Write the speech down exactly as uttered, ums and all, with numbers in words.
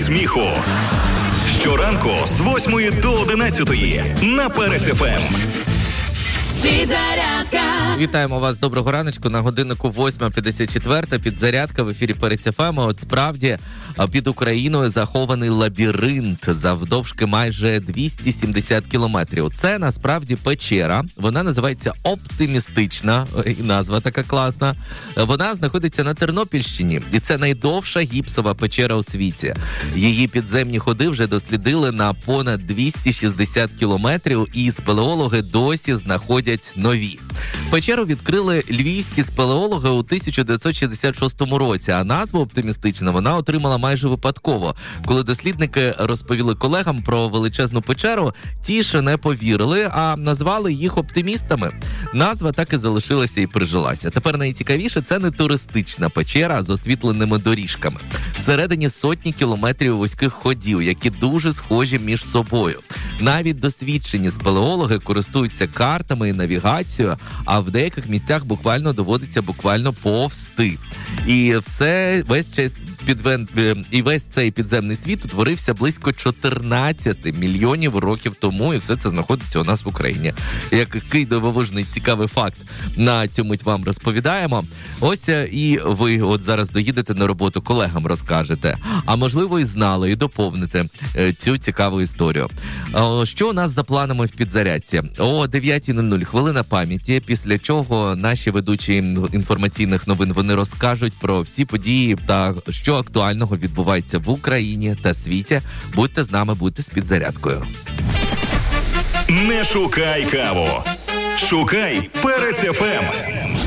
сміху. Щоранку з восьмої до одинадцятої на Перець еф ем. Підзарядка. Вітаємо вас, доброго раночку. На годиннику восьма п'ятдесят чотири. Підзарядка в ефірі Перець еф ем. От справді під Україною захований лабіринт завдовжки майже двісті сімдесят кілометрів. Це насправді печера. Вона називається Оптимістична. І назва така класна. Вона знаходиться на Тернопільщині. І це найдовша гіпсова печера у світі. Її підземні ходи вже дослідили на понад двісті шістдесят кілометрів. І спелеологи досі знаходять нові. Печеру відкрили львівські спелеологи у тисяча дев'ятсот шістдесят шостому році, а назву «Оптимістична» вона отримала майже випадково. Коли дослідники розповіли колегам про величезну печеру, ті ще не повірили, а назвали їх оптимістами. Назва так і залишилася і прижилася. Тепер найцікавіше – це не туристична печера з освітленими доріжками. Всередині сотні кілометрів вузьких ходів, які дуже схожі між собою. Навіть досвідчені спелеологи користуються картами і навігацією, а в деяких місцях буквально доводиться буквально повзти. І все весь час підвен... і весь цей підземний світ утворився близько чотирнадцять мільйонів років тому, і все це знаходиться у нас в Україні. Який дивовижний цікавий факт на цю мить вам розповідаємо. Ось і ви от зараз доїдете на роботу, колегам розкажете, а можливо і знали, і доповните цю цікаву історію. Що у нас за планами в підзарядці? О дев'ята нуль нуль хвилина пам'яті, після чого наші ведучі інформаційних новин, вони розкажуть про всі події та що актуального відбувається в Україні та світі. Будьте з нами, будьте з підзарядкою. Не шукай каву. Шукай Перець еф ем.